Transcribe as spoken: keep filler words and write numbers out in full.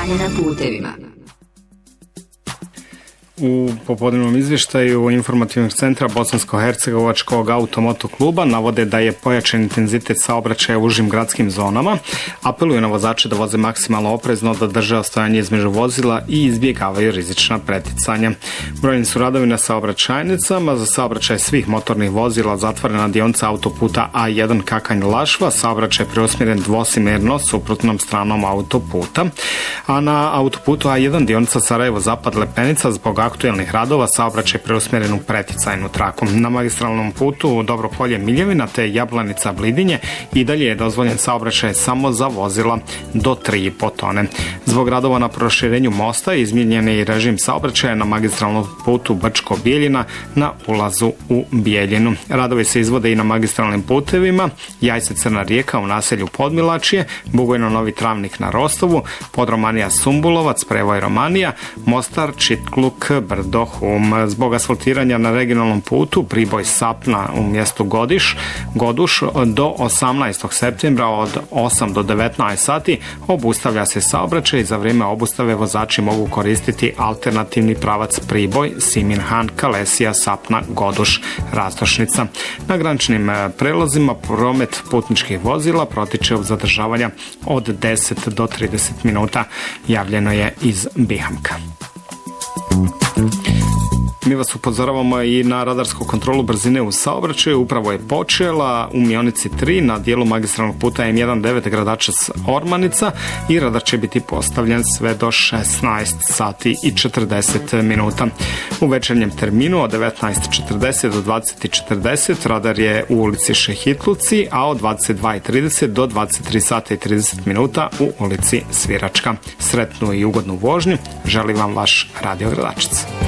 stanje na putevima. U popodnevnom izvještaju informativnog centra Bosansko-hercegovačkog automoto kluba navode da je pojačan intenzitet saobraćaja u užim gradskim zonama, apeluju na vozače da voze maksimalno oprezno, da drže ostojanje između vozila i izbjegavaju rizična preticanja. Brojni su radovi na saobraćajnicama, za saobraćaj svih motornih vozila zatvorena dionica autoputa A jedan Kakanj-Lašva, saobraćaj preusmjeren dvosmjerno suprotnom stranom autoputa, a na autoputu A jedan dionica Sarajevo-Zapad-Lepenica zbog aktuelnih radova saobraćaj preusmjeren u preticajnu traku. Na magistralnom putu Dobropolje-Miljevina te Jablanica-Blidinje i dalje je dozvoljen saobraćaj samo za vozila do tri i po tone. Zbog radova na proširenju mosta izmijenjen je i režim saobraćaja na magistralnom putu Brčko-Bijeljina na ulazu u Bijeljinu. Radovi se izvode i na magistralnim putevima Jajce-Crna Rijeka u naselju Podmilačije, Bugojno-Novi Travnik na Rostovu, Podromanija-Sumbulovac, Prevoj-Romanija, Mostar-Čitluk, Brdo-Hum. Zbog asfaltiranja na regionalnom putu Priboj-Sapna u mjestu Godiš, Goduš do osamnaestog septembra od osam do devetnaest sati obustavlja se saobraćaj i za vrijeme obustave vozači mogu koristiti alternativni pravac Priboj, Siminhan, Kalesija, Sapna, Goduš, Rastošnica. Na graničnim prelazima promet putničkih vozila protiče od zadržavanja od deset do trideset minuta, javljeno je iz Bihamka. Mi vas upozoravamo i na radarsku kontrolu brzine u saobraćaju. Upravo je počela u Mionici tri na dijelu magistralnog puta M jedan devet Gradačac-Ormanica i radar će biti postavljen sve do šesnaest sati i četrdeset minuta. U večernjem terminu od devetnaest četrdeset do dvadeset četrdeset radar je u ulici Šehitluci, a od dvadeset dva trideset do dvadeset tri sata i trideset minuta u ulici Sviračka. Sretnu i ugodnu vožnju želi vam vaš Radio Gradačac.